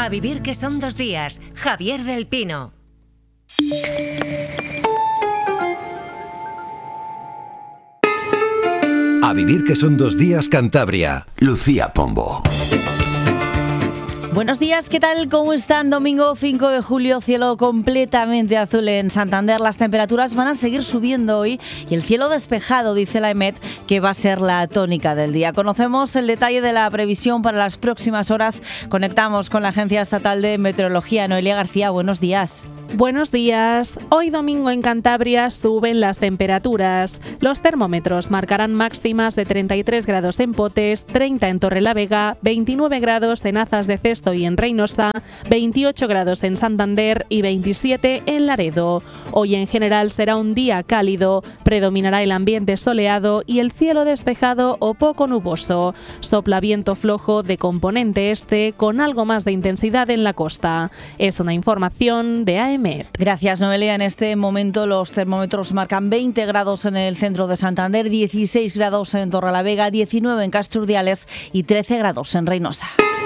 A vivir que son 2 días. Javier del Pino. A vivir que son 2 días, Cantabria. Lucía Pombo. Buenos días, ¿qué tal? ¿Cómo están? Domingo 5 de julio, cielo completamente azul en Santander. Las temperaturas van a seguir subiendo hoy y el cielo despejado, dice la EMET, que va a ser la tónica del día. Conocemos el detalle de la previsión para las próximas horas. Conectamos con la Agencia Estatal de Meteorología. Noelia García, buenos días. Buenos días. Hoy domingo en Cantabria suben las temperaturas. Los termómetros marcarán máximas de 33 grados en Potes, 30 en Torrelavega, 29 grados en Azas de Cesto y en Reynosa, 28 grados en Santander y 27 en Laredo. Hoy en general será un día cálido, predominará el ambiente soleado y el cielo despejado o poco nuboso. Sopla viento flojo de componente este con algo más de intensidad en la costa. Es una información de AEMET. Gracias, Noelia. En este momento los termómetros marcan 20 grados en el centro de Santander, 16 grados en Torrelavega, 19 en Castro Urdiales y 13 grados en Reynosa.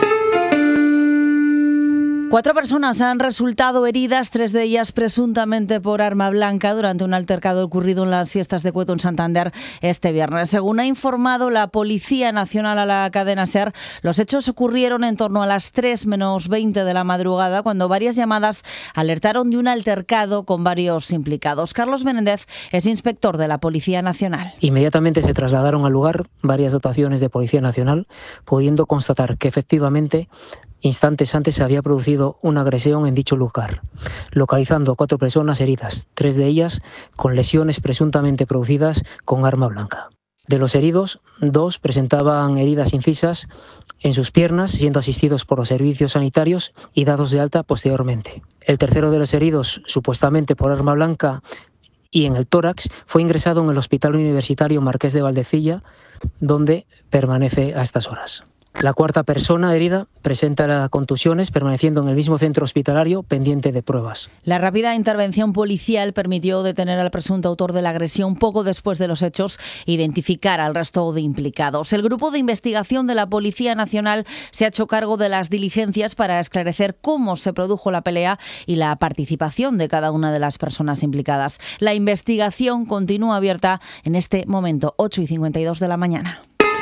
4 personas han resultado heridas, 3 de ellas presuntamente por arma blanca durante un altercado ocurrido en las fiestas de Cueto en Santander este viernes. Según ha informado la Policía Nacional a la cadena SER, los hechos ocurrieron en torno a las 3 menos 20 de la madrugada, cuando varias llamadas alertaron de un altercado con varios implicados. Carlos Menéndez es inspector de la Policía Nacional. Inmediatamente se trasladaron al lugar varias dotaciones de Policía Nacional, pudiendo constatar que efectivamente instantes antes se había producido una agresión en dicho lugar, localizando 4 personas heridas, 3 de ellas con lesiones presuntamente producidas con arma blanca. De los heridos, 2 presentaban heridas incisas en sus piernas, siendo asistidos por los servicios sanitarios y dados de alta posteriormente. El tercero de los heridos, supuestamente por arma blanca y en el tórax, fue ingresado en el Hospital Universitario Marqués de Valdecilla, donde permanece a estas horas. La 4ª persona herida presenta contusiones, permaneciendo en el mismo centro hospitalario pendiente de pruebas. La rápida intervención policial permitió detener al presunto autor de la agresión poco después de los hechos e identificar al resto de implicados. El grupo de investigación de la Policía Nacional se ha hecho cargo de las diligencias para esclarecer cómo se produjo la pelea y la participación de cada una de las personas implicadas. La investigación continúa abierta en este momento, 8:52 de la mañana.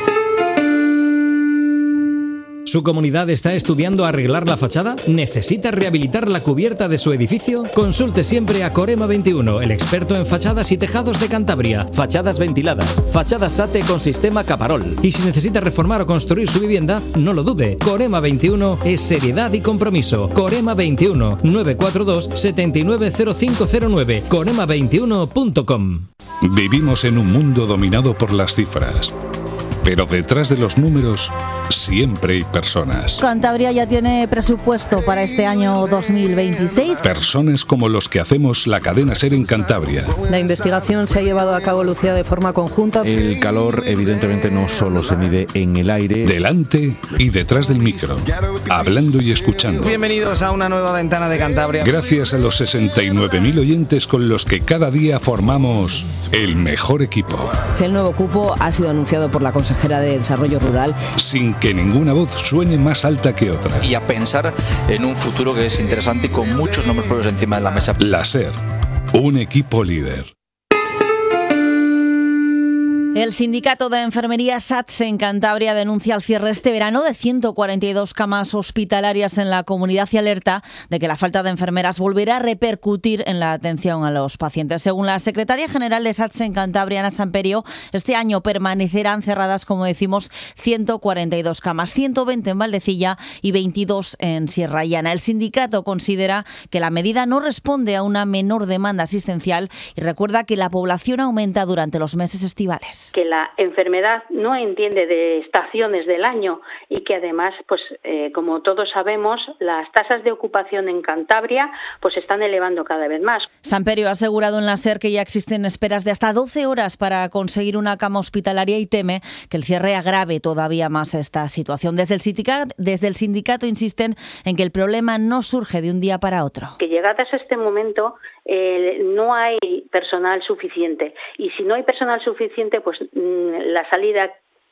¿Su comunidad está estudiando arreglar la fachada? ¿Necesita rehabilitar la cubierta de su edificio? Consulte siempre a Corema 21, el experto en fachadas y tejados de Cantabria. Fachadas ventiladas, fachadas SATE con sistema Caparol. Y si necesita reformar o construir su vivienda, no lo dude. Corema 21 es seriedad y compromiso. Corema 21, 942 790509. Corema21.com. Vivimos en un mundo dominado por las cifras. Pero detrás de los números siempre hay personas. Cantabria ya tiene presupuesto para este año 2026. Personas como los que hacemos la cadena SER en Cantabria. La investigación se ha llevado a cabo, Lucía, de forma conjunta. El calor evidentemente no solo se mide en el aire. Delante y detrás del micro. Hablando y escuchando. Bienvenidos a una nueva ventana de Cantabria. Gracias a los 69.000 oyentes con los que cada día formamos el mejor equipo. El nuevo cupo ha sido anunciado por la consejera de Desarrollo Rural. Sin que ninguna voz suene más alta que otra. Y a pensar en un futuro que es interesante y con muchos nombres propios encima de la mesa. La SER, un equipo líder. El sindicato de enfermería SATSE en Cantabria denuncia el cierre este verano de 142 camas hospitalarias en la comunidad y alerta de que la falta de enfermeras volverá a repercutir en la atención a los pacientes. Según la secretaria general de SATSE en Cantabria, Ana Samperio, este año permanecerán cerradas, como decimos, 142 camas, 120 en Valdecilla y 22 en Sierra Llana. El sindicato considera que la medida no responde a una menor demanda asistencial y recuerda que la población aumenta durante los meses estivales. Que la enfermedad no entiende de estaciones del año y que además, como todos sabemos, las tasas de ocupación en Cantabria se están elevando cada vez más. Samperio ha asegurado en la SER que ya existen esperas de hasta 12 horas para conseguir una cama hospitalaria y teme que el cierre agrave todavía más esta situación. Desde el sindicato insisten en que el problema no surge de un día para otro. Que llegadas a este momento no hay personal suficiente y si no hay personal suficiente, la salida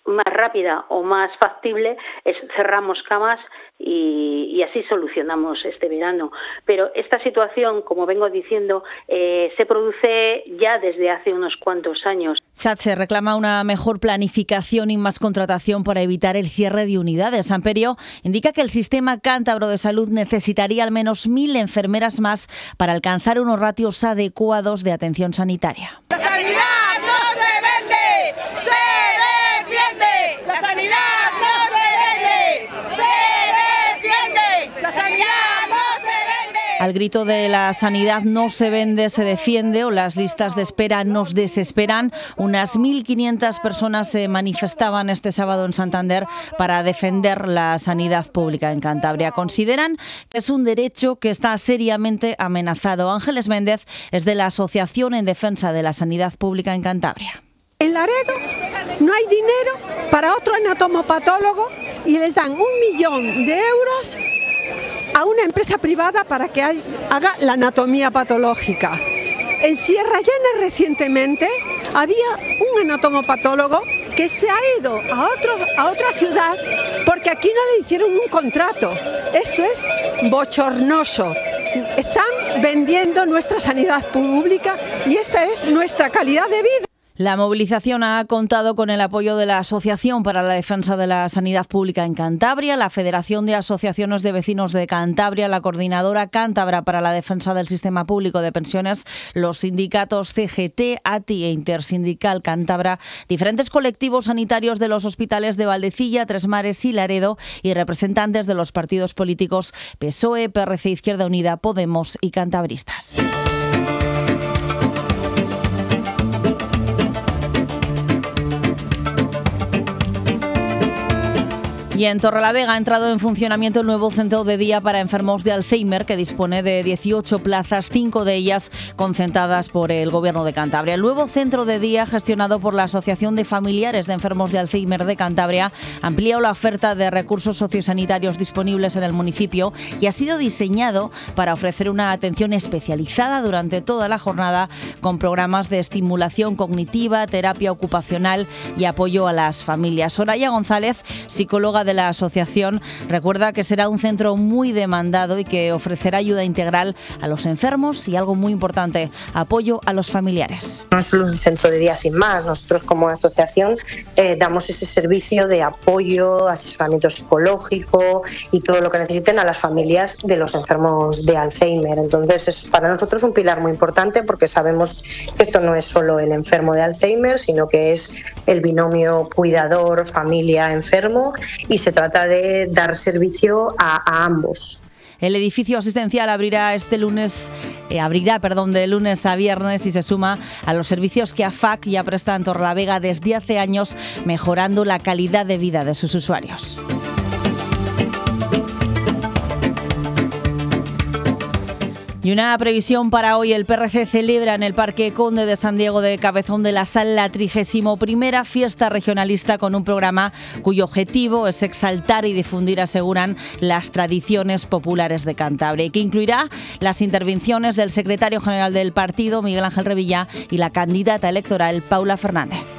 más rápida o más factible es cerramos camas y así solucionamos este verano. Pero esta situación, como vengo diciendo, se produce ya desde hace unos cuantos años. SATSE reclama una mejor planificación y más contratación para evitar el cierre de unidades. Amperio indica que el sistema cántabro de salud necesitaría al menos 1.000 enfermeras más para alcanzar unos ratios adecuados de atención sanitaria. ¡La sanidad no se vende! ¡Se defiende! ¡La sanidad no se vende! ¡Se defiende! ¡La sanidad no se vende! Al grito de la sanidad no se vende, se defiende, o las listas de espera nos desesperan, unas 1.500 personas se manifestaban este sábado en Santander para defender la sanidad pública en Cantabria. Consideran que es un derecho que está seriamente amenazado. Ángeles Méndez es de la Asociación en Defensa de la Sanidad Pública en Cantabria. En Laredo no hay dinero para otro anatomopatólogo y les dan 1 millón de euros a una empresa privada para que haga la anatomía patológica. En Sierra Llana recientemente había un anatomopatólogo que se ha ido a otra ciudad porque aquí no le hicieron un contrato. Esto es bochornoso. Están vendiendo nuestra sanidad pública y esa es nuestra calidad de vida. La movilización ha contado con el apoyo de la Asociación para la Defensa de la Sanidad Pública en Cantabria, la Federación de Asociaciones de Vecinos de Cantabria, la Coordinadora Cántabra para la Defensa del Sistema Público de Pensiones, los sindicatos CGT, ATI e Intersindical Cántabra, diferentes colectivos sanitarios de los hospitales de Valdecilla, Tres Mares y Laredo y representantes de los partidos políticos PSOE, PRC, Izquierda Unida, Podemos y Cantabristas. Y en Torrelavega ha entrado en funcionamiento el nuevo centro de día para enfermos de Alzheimer, que dispone de 18 plazas, 5 de ellas concentradas por el Gobierno de Cantabria. El nuevo centro de día, gestionado por la Asociación de Familiares de Enfermos de Alzheimer de Cantabria, ha ampliado la oferta de recursos sociosanitarios disponibles en el municipio y ha sido diseñado para ofrecer una atención especializada durante toda la jornada, con programas de estimulación cognitiva, terapia ocupacional y apoyo a las familias. Soraya González, psicóloga de la asociación, recuerda que será un centro muy demandado y que ofrecerá ayuda integral a los enfermos y, algo muy importante, apoyo a los familiares. No es solo un centro de día sin más. Nosotros como asociación damos ese servicio de apoyo, asesoramiento psicológico y todo lo que necesiten a las familias de los enfermos de Alzheimer. Entonces es para nosotros un pilar muy importante, porque sabemos que esto no es solo el enfermo de Alzheimer, sino que es el binomio cuidador, familia, enfermo, y se trata de dar servicio a ambos. El edificio asistencial abrirá de lunes a viernes y se suma a los servicios que AFAC ya presta en Torrelavega desde hace años, mejorando la calidad de vida de sus usuarios. Y una previsión para hoy: el PRC celebra en el Parque Conde de San Diego de Cabezón de la Sal la 31ª fiesta regionalista, con un programa cuyo objetivo es exaltar y difundir, aseguran, las tradiciones populares de Cantabria, y que incluirá las intervenciones del secretario general del partido, Miguel Ángel Revilla, y la candidata electoral, Paula Fernández.